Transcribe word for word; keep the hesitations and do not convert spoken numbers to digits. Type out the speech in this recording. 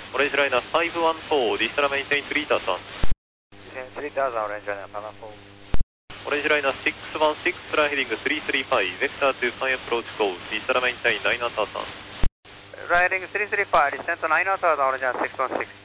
オレンジライナーごいちよん、ディスタラメインテインスリーターさん。 スリーターさん、オレンジライナーななよん。 オレンジライナーろくいちろく、プランヘディングさんさんご、ベクターにさんアプローチコー、ディスタラメインテインナインナーターさん。 ライディングさんさんご、ディスタントナインナーターさん、オレンジライナーろくいちろく。